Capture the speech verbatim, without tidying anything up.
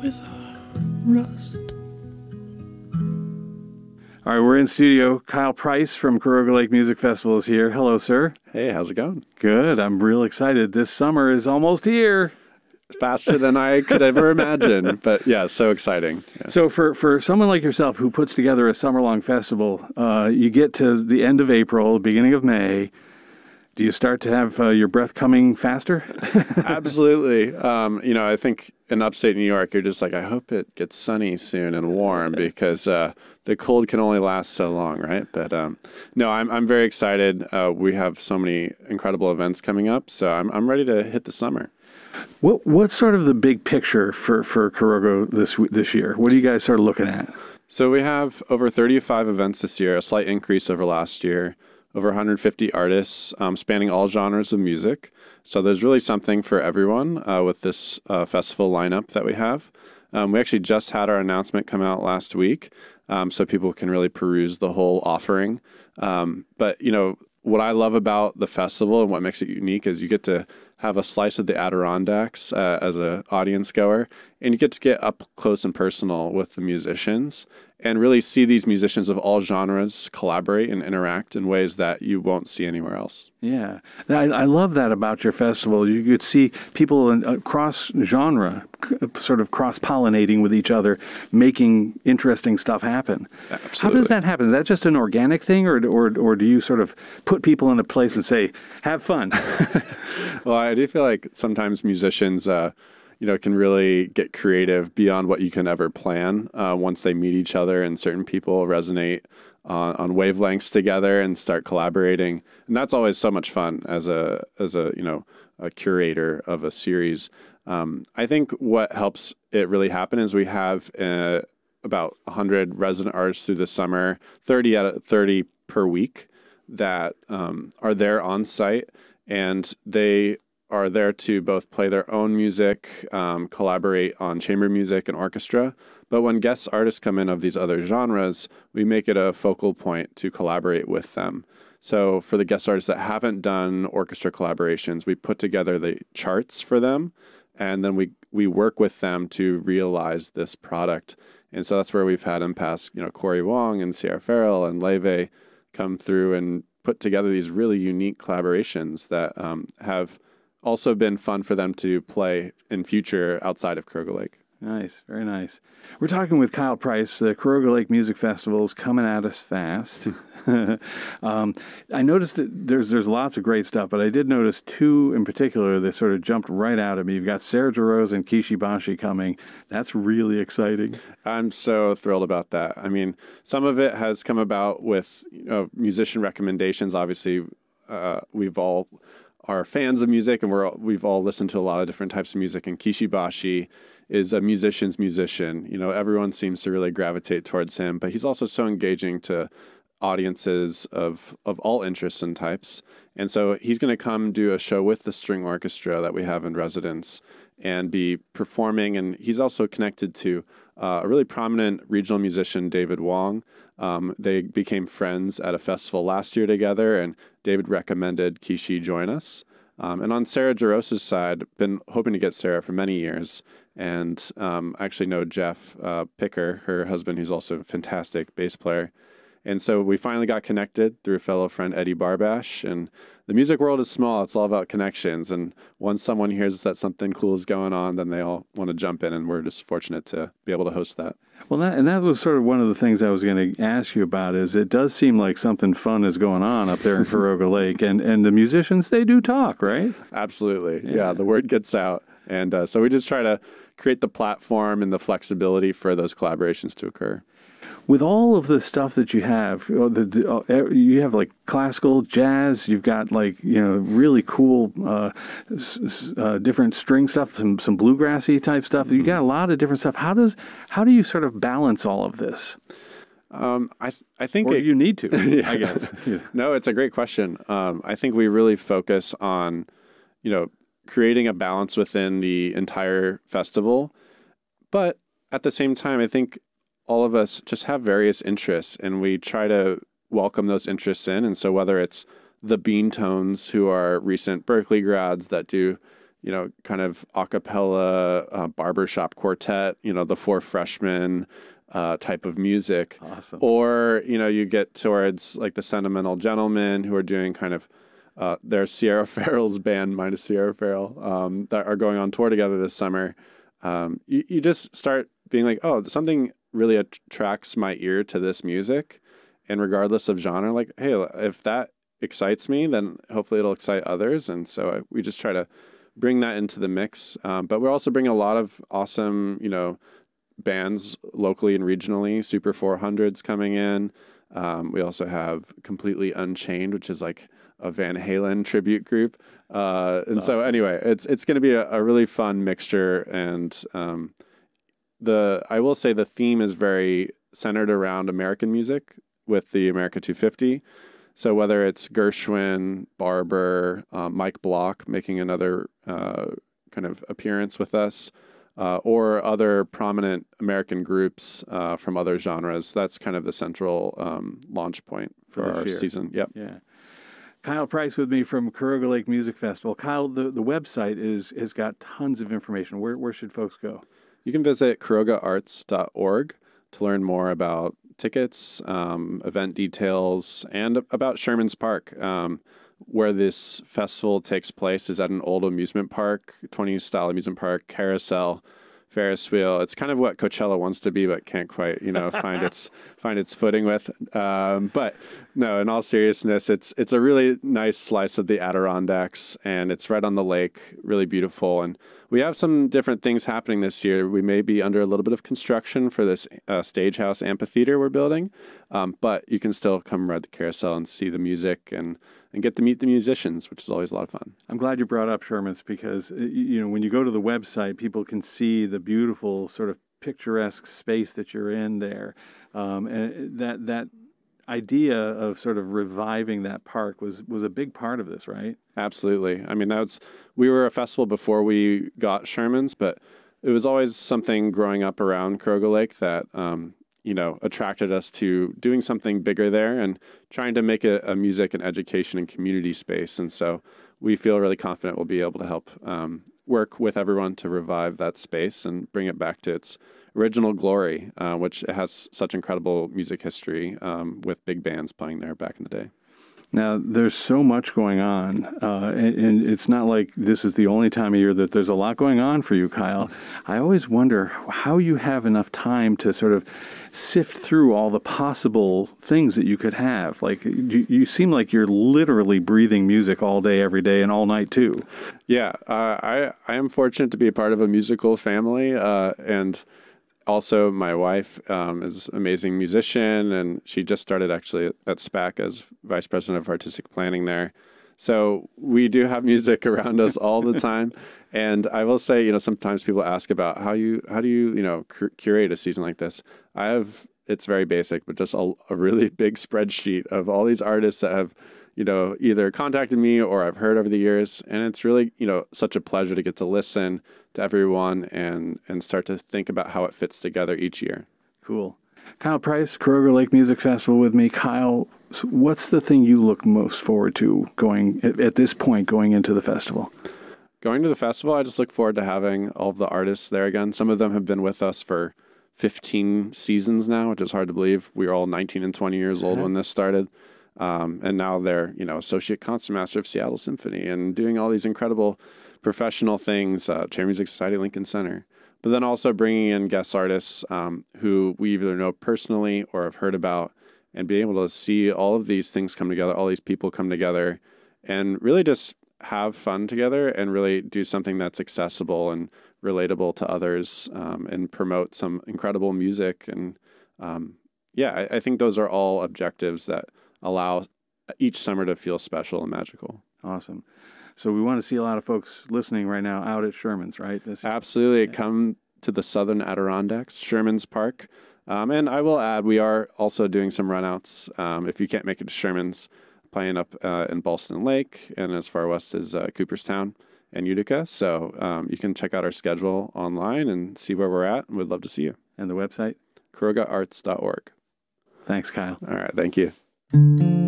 with a rust. All right, we're in studio. Kyle Price from Caroga Lake Music Festival is here. Hello, sir. Hey, how's it going? Good. I'm real excited. This summer is almost here. Faster than I could ever imagine. But yeah, so exciting. Yeah. So for, for someone like yourself who puts together a summer-long festival, uh, you get to the end of April, beginning of May. Do you start to have uh, your breath coming faster? Absolutely. Um, you know, I think in upstate New York, you're just like, I hope it gets sunny soon and warm because uh, the cold can only last so long, right? But um, no, I'm I'm very excited. Uh, we have so many incredible events coming up, so I'm I'm ready to hit the summer. What what's sort of the big picture for for Caroga this this year? What are you guys sort of looking at? So we have over thirty-five events this year, a slight increase over last year. Over one hundred fifty artists um, spanning all genres of music. So there's really something for everyone uh, with this uh, festival lineup that we have. Um, we actually just had our announcement come out last week, um, so people can really peruse the whole offering. Um, but, you know, what I love about the festival and what makes it unique is you get to have a slice of the Adirondacks uh, as an audience goer, and you get to get up close and personal with the musicians and really see these musicians of all genres collaborate and interact in ways that you won't see anywhere else. Yeah, I, I love that about your festival. You could see people in, uh, cross genre, sort of cross-pollinating with each other, making interesting stuff happen. Absolutely. How does that happen? Is that just an organic thing, or, or, or do you sort of put people in a place and say, have fun? Well, I do feel like sometimes musicians, uh, you know, can really get creative beyond what you can ever plan uh, once they meet each other, and certain people resonate on, on wavelengths together and start collaborating. And that's always so much fun as a, as a, you know, a curator of a series. Um, I think what helps it really happen is we have uh, about one hundred resident artists through the summer, thirty out of thirty per week that um, are there on site, and they are there to both play their own music, um, collaborate on chamber music and orchestra. But when guest artists come in of these other genres, we make it a focal point to collaborate with them. So for the guest artists that haven't done orchestra collaborations, we put together the charts for them, and then we, we work with them to realize this product. And so that's where we've had in past, you know, Corey Wong and Sierra Farrell and Leve come through and put together these really unique collaborations that um, have also been fun for them to play in future outside of Caroga Lake. Nice, very nice. We're talking with Kyle Price. The Caroga Lake Music Festival is coming at us fast. um, I noticed that there's there's lots of great stuff, but I did notice two in particular that sort of jumped right out at me. You've got Sarah Jarosz and Kishi Bashi coming. That's really exciting. I'm so thrilled about that. I mean, some of it has come about with, you know, musician recommendations. Obviously, uh, we've all are fans of music, and we're we've all listened to a lot of different types of music. And Kishi Bashi is a musician's musician. You know, everyone seems to really gravitate towards him, but he's also so engaging to audiences of of all interests and types. And so he's going to come do a show with the string orchestra that we have in residence and be performing. And he's also connected to uh, a really prominent regional musician, David Wong. Um, they became friends at a festival last year together, and David recommended Kishi join us. Um, and on Sarah Jarosz's side, been hoping to get Sarah for many years, and um, I actually know Jeff uh, Picker, her husband, who's also a fantastic bass player. And so we finally got connected through a fellow friend, Eddie Barbash. And the music world is small. It's all about connections. And once someone hears that something cool is going on, then they all want to jump in. And we're just fortunate to be able to host that. Well, that, and that was sort of one of the things I was going to ask you about, is it does seem like something fun is going on up there in Caroga Lake. And, and the musicians, they do talk, right? Absolutely. Yeah, yeah, the word gets out. And uh, so we just try to create the platform and the flexibility for those collaborations to occur. With all of the stuff that you have, you have like classical, jazz, you've got like, you know, really cool uh, uh, different string stuff, some some bluegrassy type stuff. Mm-hmm. You got a lot of different stuff. How does how do you sort of balance all of this? Um, I I think or it, you need to, yeah. I guess. Yeah. No, it's a great question. Um, I think we really focus on, you know, creating a balance within the entire festival, but at the same time, I think all of us just have various interests, and we try to welcome those interests in. And so whether it's the Bean Tones, who are recent Berkeley grads that do, you know, kind of a cappella, uh, barbershop quartet, you know, the Four Freshmen uh, type of music. Awesome. Or, you know, you get towards like the Sentimental Gentlemen, who are doing kind of uh, their Sierra Farrell's band, minus Sierra Farrell, um, that are going on tour together this summer. Um, you, you just start being like, oh, something really attracts my ear to this music. And regardless of genre, like, hey, if that excites me, then hopefully it'll excite others. And so we just try to bring that into the mix. Um, but we're also bringing a lot of awesome, you know, bands locally and regionally. Super four hundred's coming in. Um, we also have Completely Unchained, which is like a Van Halen tribute group. Uh, and That's so awesome. anyway, it's it's going to be a, a really fun mixture. And um, the I will say the theme is very centered around American music with the America two fifty. So whether it's Gershwin, Barber, uh, Mike Block making another uh, kind of appearance with us, uh, or other prominent American groups uh, from other genres, that's kind of the central um, launch point for, For our this year. season. Yep. Yeah. Kyle Price with me from Caroga Lake Music Festival. Kyle, the, the website is has got tons of information. Where where should folks go? You can visit caroga arts dot org to learn more about tickets, um, event details, and about Sherman's Park. Um, where this festival takes place is at an old amusement park, twenties style amusement park, carousel, Ferris wheel. It's kind of what Coachella wants to be, but can't quite, you know, find its find its footing with. Um, but no, in all seriousness, it's it's a really nice slice of the Adirondacks, and it's right on the lake, really beautiful. And we have some different things happening this year. We may be under a little bit of construction for this uh, stage house amphitheater we're building, um, but you can still come ride the carousel and see the music and and get to meet the musicians, which is always a lot of fun. I'm glad you brought up Sherman's because, you know, when you go to the website, people can see the beautiful sort of picturesque space that you're in there. Um, and that that idea of sort of reviving that park was, was a big part of this, right? Absolutely. I mean, that's we were a festival before we got Sherman's, but it was always something growing up around Caroga Lake that, um, you know, attracted us to doing something bigger there and trying to make it a music and education and community space. And so we feel really confident we'll be able to help um, work with everyone to revive that space and bring it back to its original glory, uh, which it has such incredible music history um, with big bands playing there back in the day. Now, there's so much going on, uh, and, and it's not like this is the only time of year that there's a lot going on for you, Kyle. I always wonder how you have enough time to sort of sift through all the possible things that you could have. Like, you, you seem like you're literally breathing music all day, every day, and all night, too. Yeah, uh, I, I am fortunate to be a part of a musical family, uh, and also, my wife um, is an amazing musician, and she just started actually at, at SPAC as vice president of artistic planning there. So we do have music around us all the time. And I will say, you know, sometimes people ask about how you how do you you know cur- curate a season like this. I have it's very basic, but just a, a really big spreadsheet of all these artists that have, you know, either contacted me or I've heard over the years. And it's really, you know, such a pleasure to get to listen to everyone and, and start to think about how it fits together each year. Cool. Kyle Price, Caroga Lake Music Festival with me. Kyle, what's the thing you look most forward to going at, at this point going into the festival? Going to the festival, I just look forward to having all of the artists there again. Some of them have been with us for fifteen seasons now, which is hard to believe. We were all nineteen and twenty years old when this started. Um, and now they're, you know, associate concertmaster of Seattle Symphony and doing all these incredible professional things, uh, Chamber Music Society, Lincoln Center. But then also bringing in guest artists um, who we either know personally or have heard about, and being able to see all of these things come together, all these people come together, and really just have fun together and really do something that's accessible and relatable to others, um, and promote some incredible music. And um, yeah, I, I think those are all objectives that allow each summer to feel special and magical. Awesome. So we want to see a lot of folks listening right now out at Sherman's, right? This Absolutely. Yeah. Come to the Southern Adirondacks, Sherman's Park. Um, and I will add, we are also doing some runouts. Um, if you can't make it to Sherman's, playing up uh, in Ballston Lake and as far west as uh, Cooperstown and Utica. So um, you can check out our schedule online and see where we're at. And we'd love to see you. And the website? caroga arts dot org. Thanks, Kyle. All right. Thank you.